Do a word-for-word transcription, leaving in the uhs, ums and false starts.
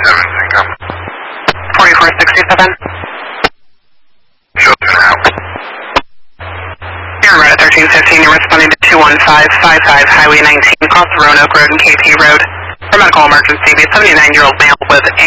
forty-four sixty-seven. Children out. You're right at thirteen fifteen. You're responding to two one five five five Highway nineteen, across Roanoke Road and K P Road. For medical emergency, a seventy-nine-year-old male with a